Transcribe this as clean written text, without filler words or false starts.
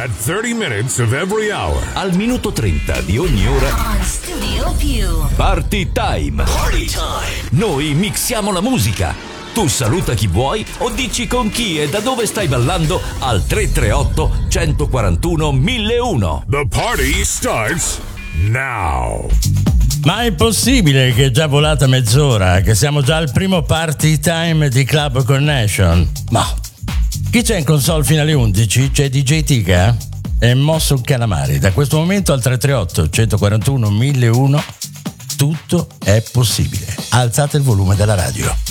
At 30 minutes of every hour. Al minuto 30 di ogni ora. On Studio Più. Party Time. Party Time. Noi mixiamo la musica. Tu saluta chi vuoi o dici con chi e da dove stai ballando al 338 141 1001. The party starts now. Ma è possibile che è già volata mezz'ora, che siamo già al primo Party Time di Club Connection? Ma chi c'è in console fino alle 11? C'è DJ Tika e Mosso Calamari. Da questo momento al 338 141 1001 tutto è possibile. Alzate il volume della radio.